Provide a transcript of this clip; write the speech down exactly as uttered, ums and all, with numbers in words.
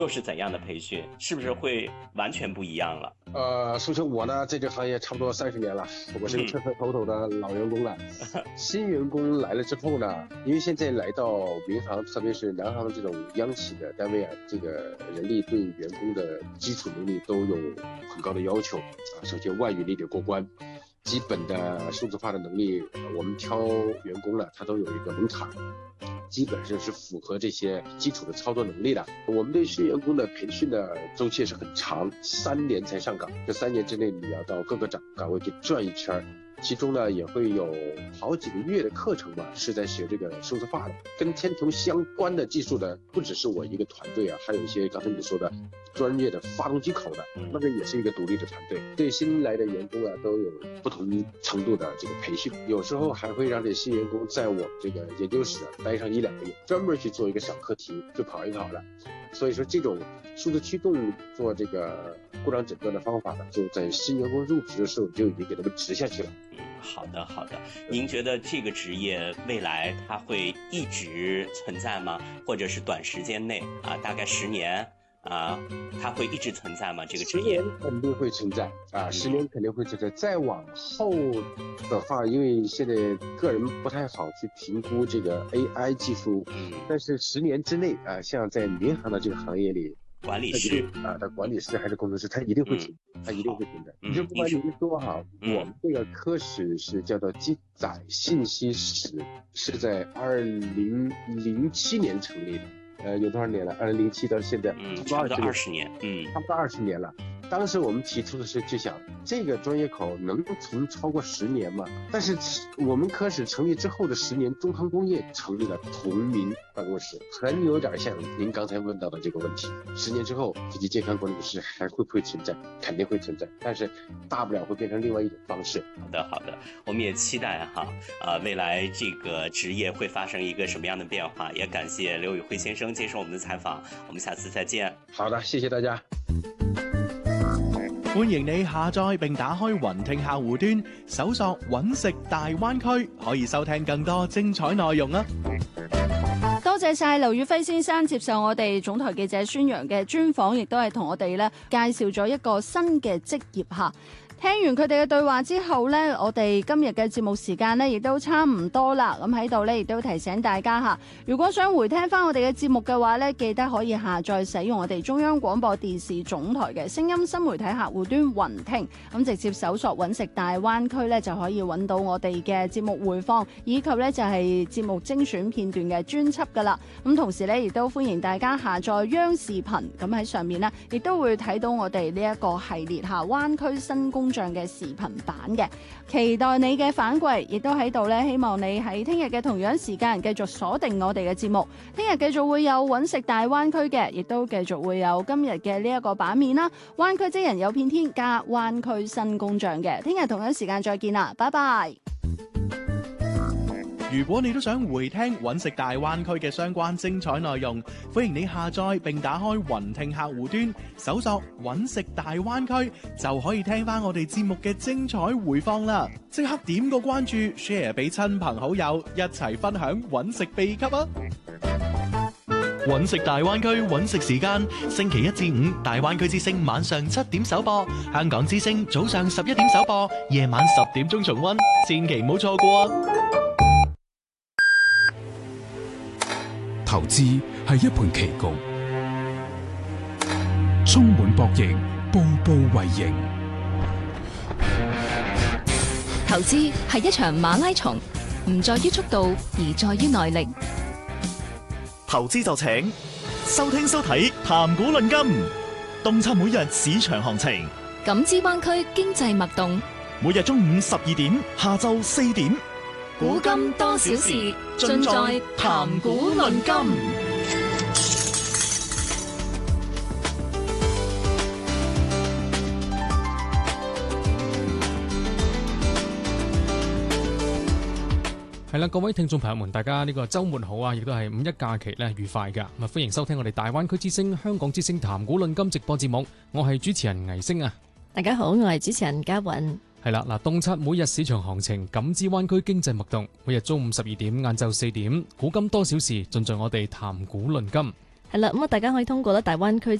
又是怎样的培训？是不是会完全不一样了？ 呃，说起我呢，在这个行业差不多三十年了，我是个彻彻头头的老员工了。新员工来了之后呢，因为现在来到民航，特别是南航这种央企的单位啊，这个人力对员工的基础能力都有很高的要求啊。首先外语你得过关，基本的数字化的能力，我们挑员工呢，他都有一个门槛。基本上是符合这些基础的操作能力的。我们对新员工的培训的周期是很长，三年才上岗。这三年之内，你要到各个岗岗位去转一圈，其中呢也会有好几个月的课程吧，是在学这个数字化的，跟天图相关的技术的，不只是我一个团队啊，还有一些刚才你说的专业的发动机口的，那个也是一个独立的团队。对新来的员工啊，都有不同程度的这个培训，有时候还会让这新员工在我们这个研究室待上一两个月，专门去做一个小课题，就跑一跑了。所以说这种数字驱动做这个故障诊断的方法呢，就在新员工入职的时候就已经给他们植下去了。 好的好的，您觉得这个职业未来它会一直存在吗？或者是短时间内啊，大概十年啊，它会一直存在吗？这个职业十年肯定会存在啊，十年肯定会存在。再往后的话，因为现在个人不太好去评估这个 A I 技术，嗯，但是十年之内啊，像在民航的这个行业里， 管理师啊，的管理师还是工程师，他一定会存在，嗯、他一定会存在。你就不管你说好，嗯、我们这个科室是叫做机载信息室，是在二零零七年成立的。呃，有多少年了？二零零七到现在， 嗯，差不多二十年，嗯， 差不多二十年了。当时我们提出的是，就想这个专业口能存超过十年吗？但是我们科室成立之后的十年，中航工业成立了同名办公室，很有点像您刚才问到的这个问题。十年之后，飞机健康管理室还会不会存在？肯定会存在，但是大不了会变成另外一种方式。 好的，好的，我们也期待哈，呃，未来这个职业会发生一个什么样的变化？也感谢刘宇辉先生接受我们的採訪，我們下次再見。 好的，謝謝大家。 歡迎你下載並打開雲聽客戶端，搜索揾食大灣區，可以收聽更多精彩內容啊！ 多謝晒劉宇輝先生接受我哋總台記者孫楊嘅專訪，亦都係同我哋咧介紹咗一個新嘅職業嚇。聽完佢哋嘅對話之後呢，我哋今日嘅節目時間呢亦都差唔多啦。咁喺度呢，亦都提醒大家嚇，如果想回聽翻我哋嘅節目嘅話呢，記得可以下載使用我哋中央廣播電視總台嘅聲音新媒體客戶端雲聽，咁直接搜索揾食大灣區呢，就可以揾到我哋嘅節目回放，以及呢就係節目精選片段嘅專輯噶啦。咁同時呢，亦都歡迎大家下載央視頻，咁喺上面呢，亦都會睇到我哋呢一個系列嚇灣區新工像嘅視頻版嘅，期待你嘅反饋，亦都喺度咧，希望你喺聽日嘅同樣時間繼續鎖定我哋嘅節目。聽日繼續會有揾食大灣區嘅，亦都繼續會有今日嘅呢一個版面啦。灣區職人有片天加灣區新工像嘅，聽日同樣時間再見啦，拜拜。 如果你都想回聽揾食大灣區嘅相關精彩內容，歡迎你下載並打開雲聽客戶端，搜索揾食大灣區，就可以聽翻我哋節目嘅精彩回放啦！即刻點個關注 ，share 俾親朋好友，一齊分享揾食秘笈啊！揾食大灣區揾食時間，星期一至五大灣區之聲晚上七點首播，香港之聲早上十一點首播，夜晚十點鐘重溫，千祈唔好錯過啊！ 投資係一盤棋局，充滿博弈，步步為營。 投資係一場馬拉松，唔在於速度，而在於耐力。 投資就請收聽收睇談股論金，洞察每日市場行情， 感知灣區經濟脈動。 每日中午十二點，下晝四點。 古今多少事，盡在談股論金。 係啦，各位聽眾朋友們，大家呢個週末好啊！亦都係五一假期咧愉快㗎。咁啊，歡迎收聽我哋大灣區之聲、香港之聲談股論金直播節目。我係主持人倪星啊。 大家好，我係主持人嘉韻。 係啦，嗱，洞察每日市場行情，感知灣區經濟脈動。每日中午十二點、晏晝四點，古今多少事，盡在我哋談股論金。 係啦，咁啊，大家可以通過咧大灣區